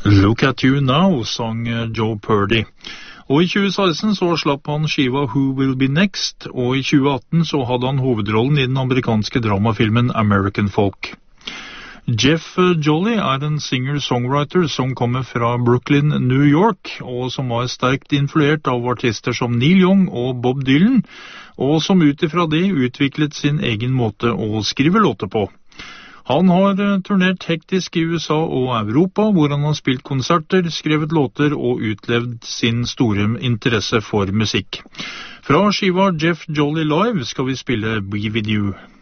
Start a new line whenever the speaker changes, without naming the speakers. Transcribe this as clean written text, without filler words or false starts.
Look at You Now, sang Joe Purdy. Og i 2016 så slapp han skiva Who Will Be Next, og i 2018 så hadde han hovedrollen i den amerikanske dramafilmen American Folk. Jeff Jolly en singer-songwriter som kommer fra Brooklyn, New York, og som var sterkt influert av artister som Neil Young og Bob Dylan, og som utifra det utviklet sin egen måte å skrive låter på. Han har turnert hektisk i USA og Europa, hvor han har spilt konserter, skrevet låter og utlevd sin store interesse for musikk. Fra skiva Jeff Jolly Live skal vi spille Be With You.